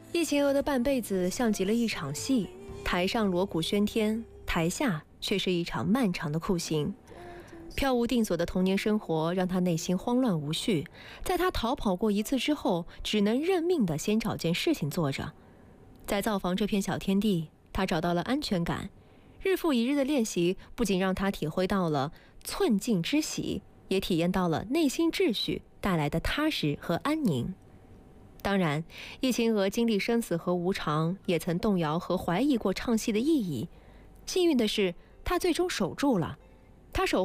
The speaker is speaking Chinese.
叶晴娥的半辈子像极了一场戏，台上锣鼓喧天，台下却是一场漫长的酷刑。飘无定所的童年生活让他内心慌乱无序，在他逃跑过一次之后，只能认命地先找件事情做着。在灶房这片小天地，他找到了安全感。日复一日的练习不仅让他体会到了寸进之喜，也体验到了内心秩序带来的踏实和安宁。当然，叶晴娥经历生死和无常，也曾动摇和怀疑过唱戏的意义。幸运的是，她最终守住了。她守